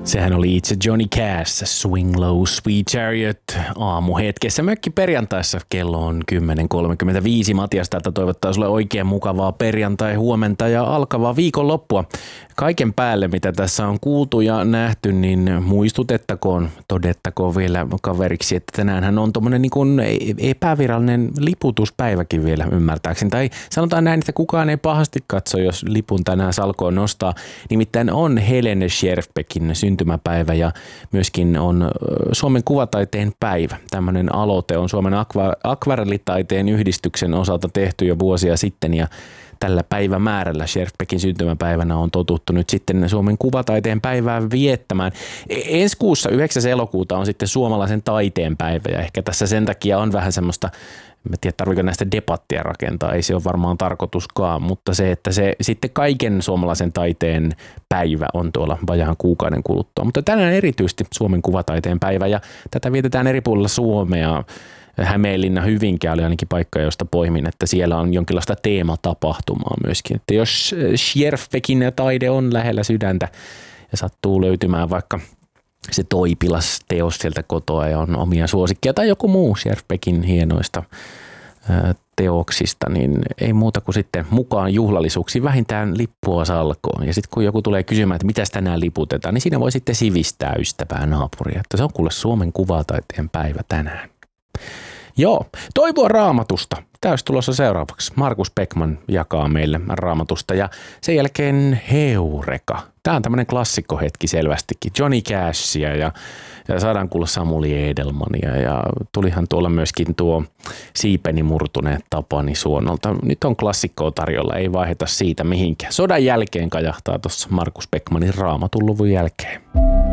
Sehän oli itse Johnny Cash, Swing Low, Sweet Chariot, aamuhetkessä mökki perjantaissa. Kello on 10.35. Matias täältä toivottaa sulle oikein mukavaa perjantai-huomenta ja alkavaa viikonloppua. Kaiken päälle, mitä tässä on kuultu ja nähty, niin muistutettakoon, todettakoon vielä kaveriksi, että tänäänhän on tommonen niin kuin epävirallinen liputuspäiväkin vielä ymmärtääkseni. Tai sanotaan näin, että kukaan ei pahasti katso, jos lipun tänään salkoon nostaa. Nimittäin on Helene Scherfbeckin syntymäpäivä ja myöskin on Suomen kuvataiteen päivä. Tämmöinen aloite on Suomen akvarellitaiteen yhdistyksen osalta tehty jo vuosia sitten ja tällä päivämäärällä Scherfbeckin syntymäpäivänä on totuttu nyt sitten Suomen kuvataiteen päivää viettämään. Ensi kuussa 9. elokuuta on sitten suomalaisen taiteen päivä ja ehkä tässä sen takia on vähän semmoista, en tiedä tarvitseeko näistä debattia rakentaa, ei se ole varmaan tarkoituskaan, mutta se, että se sitten kaiken suomalaisen taiteen päivä on tuolla vajaan kuukauden kuluttua. Mutta tänään erityisesti Suomen kuvataiteen päivä ja tätä vietetään eri puolilla Suomea. Hämeenlinna, Hyvinkää oli ainakin paikka, josta poimin, että siellä on jonkinlaista teematapahtumaa myöskin. Että jos Scherfbeckin taide on lähellä sydäntä ja sattuu löytymään vaikka se Toipilas-teos sieltä kotoa ja on omia suosikkia tai joku muu Scherfbeckin hienoista teoksista, niin ei muuta kuin sitten mukaan juhlallisuuksiin vähintään lippua salkoon. Ja sitten kun joku tulee kysymään, että mitäs tänään liputetaan, niin siinä voi sitten sivistää ystävää naapuria, että se on kuule Suomen kuvataiteen päivä tänään. Joo, toivoa Raamatusta. Tämä olisi tulossa seuraavaksi. Markus Beckman jakaa meille Raamatusta ja sen jälkeen Heureka. Tämä on tämmöinen klassikkohetki selvästikin. Johnny Cashia ja saadaan kuulla Samuli Edelmania ja tulihan tuolla myöskin tuo Siipeni murtuneet Tapani Suonolta. Nyt on klassikkoa tarjolla, ei vaiheta siitä mihinkään. Sodan jälkeen kajahtaa tuossa Markus Beckmanin Raamatun luvun jälkeen.